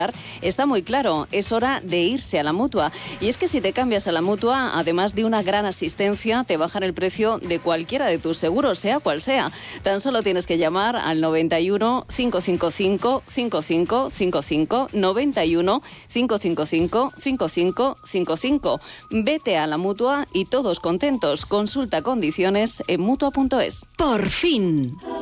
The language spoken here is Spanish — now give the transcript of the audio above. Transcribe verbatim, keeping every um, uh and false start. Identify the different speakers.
Speaker 1: Está muy claro, es hora de irse a la Mutua. Y es que si te cambias a la Mutua, además de una gran asistencia, te bajan el precio de cualquiera de tus seguros, sea cual sea. Tan solo tienes que llamar al noventa y uno, cinco cinco cinco, cinco cinco cinco cinco, noventa y uno, cinco cinco cinco, cinco cinco cinco cinco. Vete a la Mutua y todos contentos. Consulta condiciones en mutua punto es.
Speaker 2: Por fin.